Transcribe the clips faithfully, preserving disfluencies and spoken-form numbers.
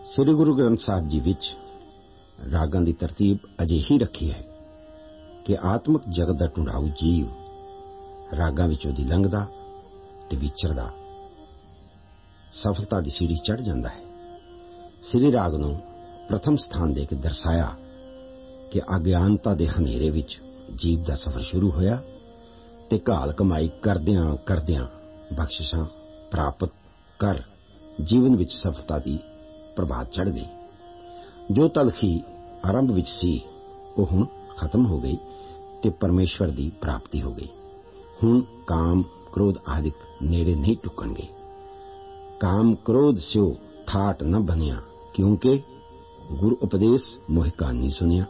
ਸ੍ਰੀ ਗੁਰੂ ਗ੍ਰੰਥ ਸਾਹਿਬ ਜੀ ਵਿੱਚ ਰਾਗਾਂ ਦੀ ਤਰਤੀਬ ਅਜਿਹੀ ਰੱਖੀ ਹੈ ਕਿ ਆਤਮਿਕ ਜਗਤ ਦਾ ਢੂੰਡਾਊ ਜੀਵ ਰਾਗਾਂ ਵਿੱਚੋਂ ਦੀ ਲੰਘਦਾ ਤੇ ਵਿਚਰਦਾ ਸਫਲਤਾ ਦੀ ਸੀੜੀ ਚੜ੍ਹ ਜਾਂਦਾ ਹੈ। ਸ੍ਰੀ ਰਾਗ ਨੂੰ ਪ੍ਰਥਮ ਸਥਾਨ ਦੇ ਕੇ ਦਰਸਾਇਆ ਕਿ ਅਗਿਆਨਤਾ ਦੇ ਹਨੇਰੇ ਵਿੱਚ ਜੀਵ ਦਾ ਸਫ਼ਰ ਸ਼ੁਰੂ ਹੋਇਆ ਤੇ ਘਾਲ ਕਮਾਈ ਕਰਦਿਆਂ ਕਰਦਿਆਂ ਬਖਸ਼ਿਸ਼ਾਂ ਪ੍ਰਾਪਤ ਕਰ ਜੀਵਨ ਵਿੱਚ ਸਫਲਤਾ ਦੀ ਪ੍ਰਭਾਤ ਚੜ੍ਹ ਗਈ। ਜੋ ਤਲਖੀ ਆਰੰਭ ਵਿੱਚ ਸੀ ਉਹ ਹੁਣ ਖਤਮ ਹੋ ਗਈ ਤੇ ਪਰਮੇਸ਼ਵਰ ਦੀ ਪ੍ਰਾਪਤੀ ਹੋ ਗਈ। ਹੁਣ ਕਾਮ ਕ੍ਰੋਧ ਆਦਿਕ ਨੇੜੇ ਨਹੀਂ ਟੁੱਕਣਗੇ। ਕਾਮ ਕ੍ਰੋਧ ਸਿਓ ਠਾਟ ਨ ਬਨਿਆ, ਕਿਉਂਕਿ ਗੁਰ ਉਪਦੇਸ਼ ਮੋਹਿ ਕਹਾਣੀ ਸੁਣਿਆ।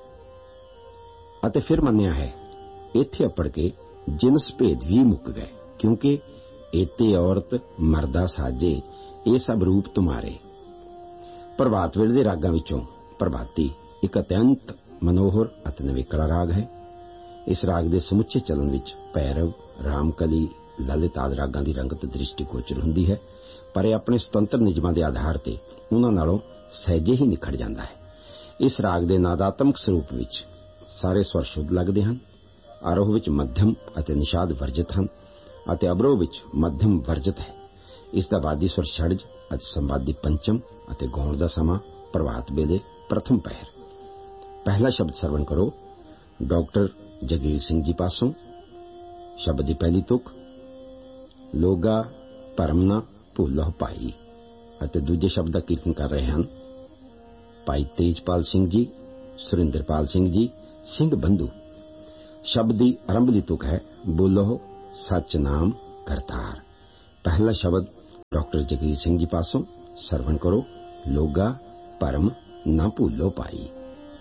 ਅਤੇ ਫਿਰ ਮੰਨਿਆ ਹੈ ਇੱਥੇ ਅਪੜ ਕੇ ਜਿਨਸ ਭੇਦ ਵੀ ਮੁੱਕ ਗਏ, ਕਿਉਂਕਿ ਏਤੇ ਔਰਤ ਮਰਦਾ ਸਾਜੇ ਇਹ ਸਭ ਰੂਪ ਤੁਮਾਰੇ। ਪ੍ਰਭਾਤ ਵੇਲੇ ਦੇ ਰਾਗਾਂ ਵਿੱਚੋਂ ਪ੍ਰਭਾਤੀ ਇੱਕ ਅਤਿਅੰਤ ਮਨੋਹਰ ਅਤੇ ਨਵੇਕਲਾ ਰਾਗ ਹੈ। ਇਸ ਰਾਗ ਦੇ ਸਮੁੱਚੇ ਚੱਲਣ ਵਿੱਚ ਭੈਰਵ, ਰਾਮਕਲੀ, ਲਲਿਤ ਆਦਿ ਰਾਗਾਂ ਦੀ ਰੰਗਤ ਦ੍ਰਿਸ਼ਟੀ ਗੋਚਰ ਹੁੰਦੀ ਹੈ, ਪਰ ਇਹ ਆਪਣੇ ਸੁਤੰਤਰ ਨਿਯਮਾਂ ਦੇ ਆਧਾਰ ਤੇ ਉਹਨਾਂ ਨਾਲੋਂ ਸਹਿਜੇ ਹੀ ਨਿਖੜ ਜਾਂਦਾ ਹੈ। ਇਸ ਰਾਗ ਦੇ ਨਾਦਾਤਮਕ ਸਰੂਪ ਵਿੱਚ ਸਾਰੇ ਸਵਰ ਸ਼ੁੱਧ ਲੱਗਦੇ ਹਨ। ਆਰੋਹ ਵਿੱਚ ਮੱਧਮ ਅਤੇ ਨਿਸ਼ਾਦ ਵਰਜਿਤ ਹਨ ਅਤੇ ਅਵਰੋਹ ਵਿੱਚ ਮੱਧਮ ਵਰਜਿਤ ਹੈ। ਇਸ ਦਾ ਵਾਦੀ ਸਵਰ ਛੜਜ ਅਤੇ ਸੰਵਾਦੀ ਪੰਚਮ ਅਤੇ ਗਾਉਣ ਦਾ ਸਮਾਂ ਪ੍ਰਭਾਤ ਵੇਲੇ ਪ੍ਰਥਮ ਪਹਿਰ। ਪਹਿਲਾ ਸ਼ਬਦ ਸਰਵਣ ਕਰੋ ਡਾਕਟਰ ਜਗੀਰ ਸਿੰਘ ਜੀ ਪਾਸੋਂ। ਸ਼ਬਦ ਦੀ ਪਹਿਲੀ ਤੁਕ ਲੋਗਾ ਭਰਮ ਨਾ ਭੁੱਲੋ ਭਾਈ ਅਤੇ ਦੂਜੇ ਸ਼ਬਦ ਦਾ ਕੀਰਤਨ ਕਰ ਰਹੇ ਹਨ ਭਾਈ ਤੇਜਪਾਲ ਸਿੰਘ ਜੀ, ਸੁਰਿੰਦਰਪਾਲ ਸਿੰਘ ਜੀ, ਸਿੰਘ ਬੰਧੂ। ਸ਼ਬਦ ਦੀ ਆਰੰਭਲੀ ਤੁਕ ਹੈ ਬੋਲੋ ਸੱਚ ਨਾਮ ਕਰਤਾਰ। ਪਹਿਲਾ ਸ਼ਬਦ ਡਾਕਟਰ ਜਗੀਰ ਸਿੰਘ ਜੀ ਪਾਸੋਂ ਸਰਵਣ ਕਰੋ ਲੋਗਾ ਭਰਮ ਨਾ ਭੁੱਲੋ ਭਾਈ।